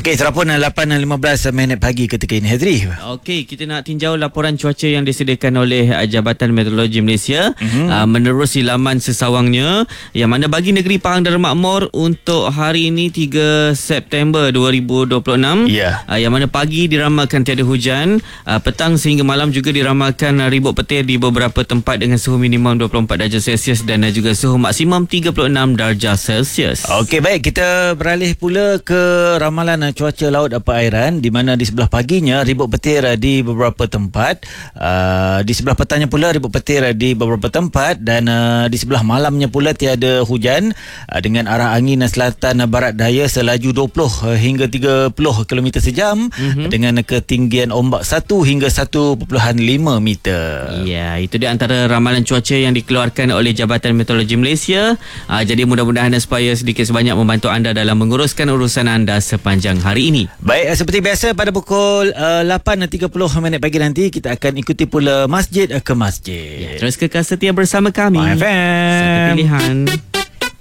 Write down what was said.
Okey, terapun 8.15 minit pagi ketika ini, Hazri. Okey, kita nak tinjau laporan cuaca yang disediakan oleh Jabatan Meteorologi Malaysia menerusi laman sesawangnya, yang mana bagi negeri Pahang Darul Makmur untuk hari ini 3 September 2026, yang mana pagi diramalkan tiada hujan, petang sehingga malam juga diramalkan ribut petir di beberapa tempat dengan suhu minimum 24 darjah Celsius dan juga suhu maksimum 36 darjah Celsius. Okey, baik, kita beralih pula ke ramalan cuaca laut perairan, di mana di sebelah paginya ribut petir di beberapa tempat, di sebelah petangnya pula ribut petir di beberapa tempat, dan di sebelah malamnya pula tiada hujan, dengan arah angin selatan barat daya selaju 20 hingga 30 km sejam, dengan ketinggian ombak 1 hingga 1.5 meter. Ya, itu dia antara ramalan cuaca yang dikeluarkan oleh Jabatan Meteorologi Malaysia. Jadi mudah-mudahan supaya sedikit sebanyak membantu anda dalam menguruskan urusan anda sepanjang hari ini. Baik, seperti biasa pada pukul 8.30 minit pagi nanti kita akan ikuti pula Masjid ke Masjid. Terus kekal setia bersama kami. FM. Satu pilihan.